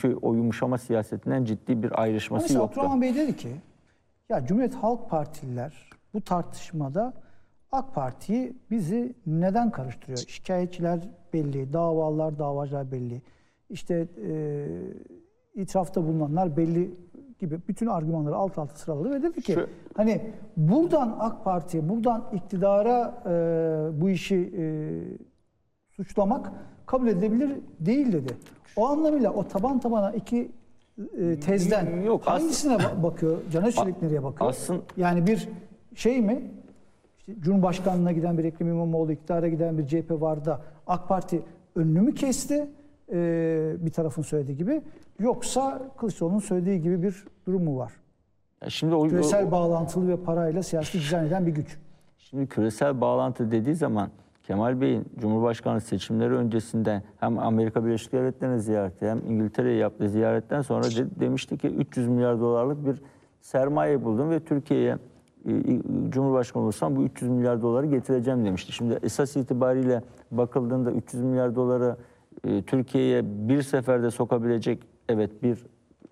Çünkü o yumuşama siyasetinden ciddi bir ayrışması Mesela yoktu. Abdurrahman Bey dedi ki, ya Cumhuriyet Halk Partililer bu tartışmada AK Parti'yi bizi neden karıştırıyor? Şikayetçiler belli, davalar, davacılar belli. İşte itirafta bulunanlar belli gibi bütün argümanları alt alta sıraladı ve dedi ki hani buradan AK Parti'ye, buradan iktidara bu işi suçlamak kabul edilebilir değil dedi. O anlamıyla o taban tabana iki tezden Yok, hangisine bakıyor? Can Özçelik nereye bakıyor? Yani bir şey mi? İşte Cumhurbaşkanlığına giden bir Ekrem İmamoğlu, iktidara giden bir CHP var da AK Parti önünü mü kesti? Bir tarafın söylediği gibi. Yoksa Kılıçdaroğlu'nun söylediği gibi bir durum mu var? Şimdi küresel bağlantılı ve parayla siyasi dizayn eden bir güç. Şimdi küresel bağlantı dediği zaman Kemal Bey'in Cumhurbaşkanlığı seçimleri öncesinde hem Amerika Birleşik Devletleri'ne ziyareti hem İngiltere'ye yaptığı ziyaretten sonra demişti ki 300 milyar dolarlık bir sermaye buldum ve Türkiye'ye Cumhurbaşkanı olursam bu 300 milyar doları getireceğim demişti. Şimdi esas itibariyle bakıldığında 300 milyar doları Türkiye'ye bir seferde sokabilecek bir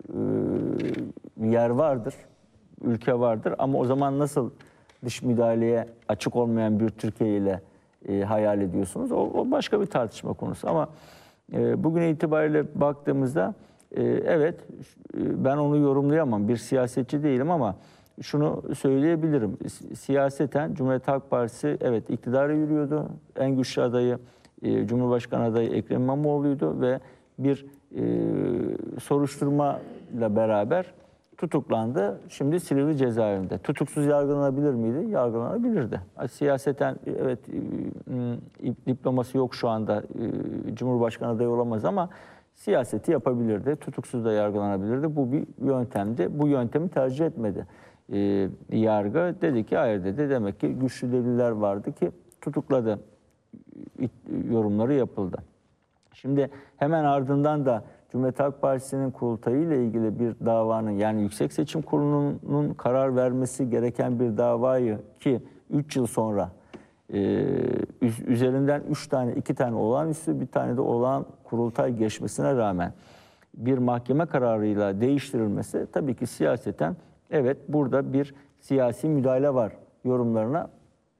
yer vardır, ülke vardır ama o zaman nasıl dış müdahaleye açık olmayan bir Türkiye ile hayal ediyorsunuz? O başka bir tartışma konusu ama bugün itibariyle baktığımızda ben onu yorumlayamam. Bir siyasetçi değilim ama şunu söyleyebilirim. Siyaseten Cumhuriyet Halk Partisi iktidara yürüyordu. En güçlü adayı Cumhurbaşkanı adayı Ekrem İmamoğlu'ydu ve bir soruşturmayla beraber tutuklandı. Şimdi Silivri cezaevinde. Tutuksuz yargılanabilir miydi? Yargılanabilirdi. Siyaseten diploması yok şu anda. Cumhurbaşkanı adayı olamaz ama siyaseti yapabilirdi. Tutuksuz da yargılanabilirdi. Bu bir yöntemdi. Bu yöntemi tercih etmedi. Yargı dedi ki hayır dedi. Demek ki güçlü deliller vardı ki tutukladı. Yorumları yapıldı. Şimdi hemen ardından da Cumhuriyet Halk Partisi'nin kurultayı ile ilgili bir davanın yani Yüksek Seçim Kurulu'nun karar vermesi gereken bir davayı ki 3 yıl sonra üzerinden 2 tane olağanüstü bir tane de olağan kurultay geçmesine rağmen bir mahkeme kararıyla değiştirilmesi tabii ki siyaseten burada bir siyasi müdahale var yorumlarına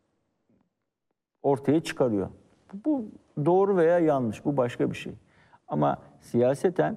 ortaya çıkarıyor. Bu doğru veya yanlış, bu başka bir şey. Ama siyaseten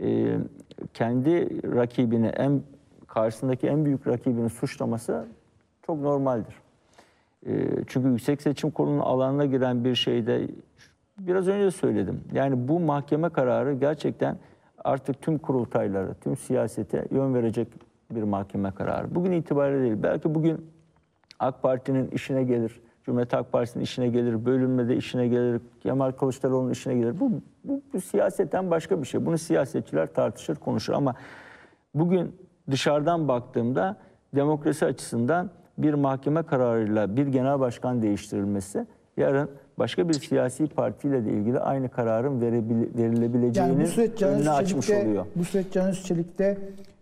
kendi rakibini, karşısındaki en büyük rakibini suçlaması çok normaldir. Çünkü Yüksek Seçim Kurulu'nun alanına giren bir şeyde, biraz önce söyledim. Yani bu mahkeme kararı gerçekten artık tüm kurultayları, tüm siyasete yön verecek bir mahkeme kararı. Bugün itibariyle değil, belki bugün AK Parti'nin işine gelir, Cumhuriyet Halk Partisi'nin işine gelir, bölünmede işine gelir, Kemal Kılıçdaroğlu'nun işine gelir. Bu siyasetten başka bir şey. Bunu siyasetçiler tartışır, konuşur ama bugün dışarıdan baktığımda demokrasi açısından bir mahkeme kararıyla bir genel başkan değiştirilmesi yarın başka bir siyasi partiyle de ilgili aynı kararın verilebileceğinin önünü açmış oluyor. Bu süreç Can Özçelik'te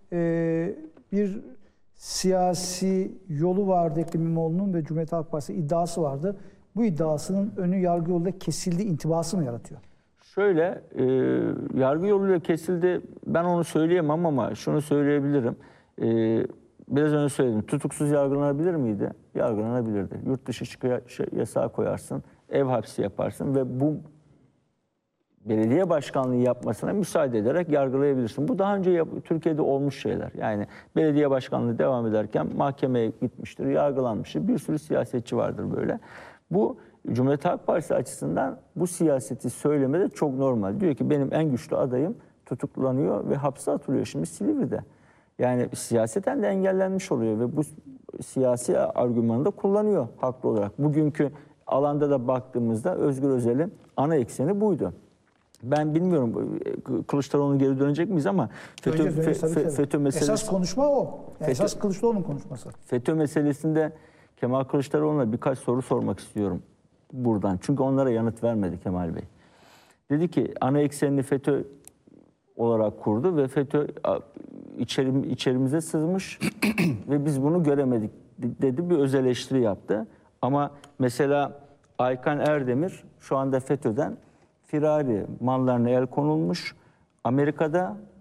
bir siyasi yolu vardı Ekrem İmamoğlu'nun ve Cumhuriyet Halk Partisi iddiası vardı. Bu iddiasının önü yargı yoluyla kesildi intibası mı yaratıyor? Şöyle, yargı yoluyla kesildi ben onu söyleyemem ama şunu söyleyebilirim. Biraz önce söyledim. Tutuksuz yargılanabilir miydi? Yargılanabilirdi. Yurt dışı yasağı koyarsın, ev hapsi yaparsın ve bu belediye başkanlığı yapmasına müsaade ederek yargılayabilirsin. Bu daha önce Türkiye'de olmuş şeyler. Yani belediye başkanlığı devam ederken mahkemeye gitmiştir, yargılanmıştır. Bir sürü siyasetçi vardır böyle. Bu Cumhuriyet Halk Partisi açısından bu siyaseti söylemede çok normal. Diyor ki benim en güçlü adayım tutuklanıyor ve hapse atılıyor şimdi Silivri'de. Yani siyaseten de engellenmiş oluyor ve bu siyasi argümanı da kullanıyor haklı olarak. Bugünkü alanda da baktığımızda Özgür Özel'in ana ekseni buydu. Ben bilmiyorum Kılıçdaroğlu'na geri dönecek miyiz ama FETÖ meselesi... Esas konuşma o. Yani esas Kılıçdaroğlu'nun konuşması. FETÖ meselesinde Kemal Kılıçdaroğlu'na birkaç soru sormak istiyorum buradan. Çünkü onlara yanıt vermedi Kemal Bey. Dedi ki ana eksenini FETÖ olarak kurdu ve FETÖ içerimize sızmış ve biz bunu göremedik dedi, bir öz eleştiri yaptı. Ama mesela Aykan Erdemir şu anda FETÖ'den firari, mallarına el konulmuş. Amerika'da